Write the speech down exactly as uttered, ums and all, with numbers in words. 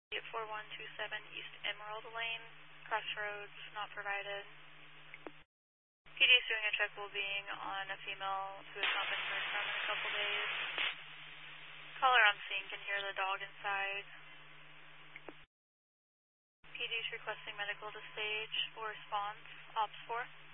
four one two seven East Emerald Lane, crossroads not provided. P D is doing a check well-being on a female who has not been heard from in a couple days. Caller on scene can hear the dog inside. P D is requesting medical to stage for response. Ops four.